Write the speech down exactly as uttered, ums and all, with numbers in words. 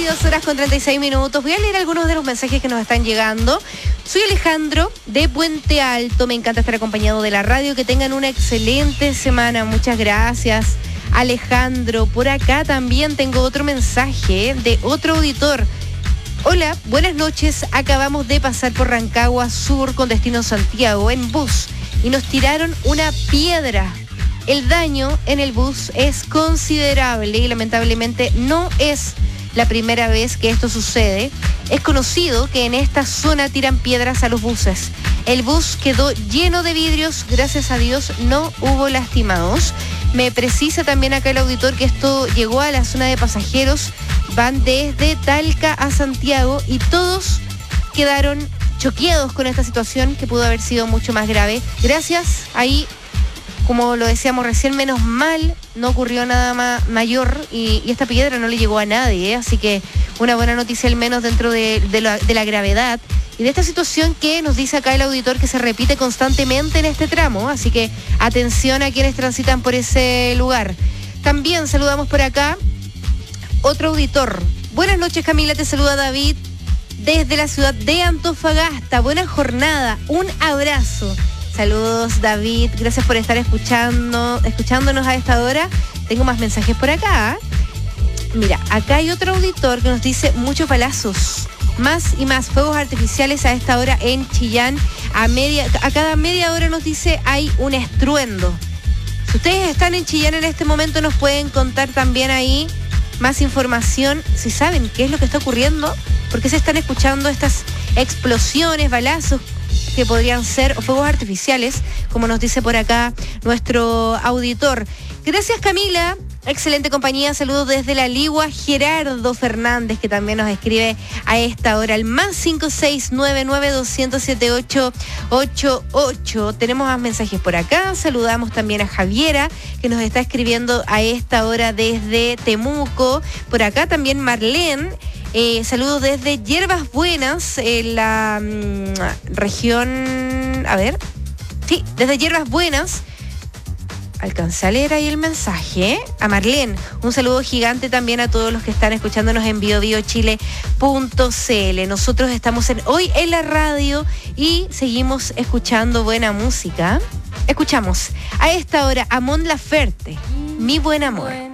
veintidós horas con treinta y seis minutos. Voy a leer algunos de los mensajes que nos están llegando. Soy Alejandro de Puente Alto. Me encanta estar acompañado de la radio. Que tengan una excelente semana. Muchas gracias, Alejandro. Por acá también tengo otro mensaje de otro auditor. Hola, buenas noches. Acabamos de pasar por Rancagua Sur con destino Santiago en bus y nos tiraron una piedra. El daño en el bus es considerable y lamentablemente no es la primera vez que esto sucede. Es conocido que en esta zona tiran piedras a los buses. El bus quedó lleno de vidrios, gracias a Dios no hubo lastimados. Me precisa también acá el auditor que esto llegó a la zona de pasajeros. Van desde Talca a Santiago y todos quedaron choqueados con esta situación que pudo haber sido mucho más grave. Gracias, ahí, como lo decíamos recién, menos mal, no ocurrió nada más mayor y, y esta piedra no le llegó a nadie, ¿eh? Así que una buena noticia al menos dentro de, de, la, de la gravedad y de esta situación que nos dice acá el auditor que se repite constantemente en este tramo, así que atención a quienes transitan por ese lugar. También saludamos por acá otro auditor. Buenas noches, Camila, te saluda David desde la ciudad de Antofagasta. Buena jornada, un abrazo. Saludos, David, gracias por estar escuchando, escuchándonos a esta hora. Tengo más mensajes por acá. Mira, acá hay otro auditor que nos dice muchos balazos, más y más fuegos artificiales a esta hora en Chillán. A, media, a cada media hora nos dice hay un estruendo. Si ustedes están en Chillán en este momento, nos pueden contar también ahí más información, si saben qué es lo que está ocurriendo, por qué se están escuchando estas explosiones, balazos, que podrían ser fuegos artificiales, como nos dice por acá nuestro auditor. Gracias, Camila. Excelente compañía. Saludos desde La Ligua. Gerardo Fernández, que también nos escribe a esta hora. El más cinco seis nueve nueve dos cero cero siete ocho ocho ocho. Tenemos más mensajes por acá. Saludamos también a Javiera, que nos está escribiendo a esta hora desde Temuco. Por acá también Marlene. Eh, saludos desde Hierbas Buenas, en la mmm, región... A ver. Sí, desde Hierbas Buenas. Alcancé a leer ahí el mensaje. A Marlene, un saludo gigante también a todos los que están escuchándonos en bio bio chile punto c l. Nosotros estamos en Hoy en la Radio y seguimos escuchando buena música. Escuchamos a esta hora a Mon Laferte, Mi Buen Amor.